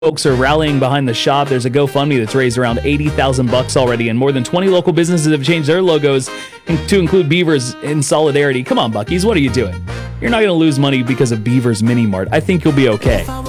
Folks are rallying behind the shop. There's a GoFundMe that's raised around $80,000 already, and more than 20 local businesses have changed their logos to include Beavers in solidarity. Come on, Buc-ee's, what are you doing? You're not going to lose money because of Beavers Mini Mart. I think you'll be okay.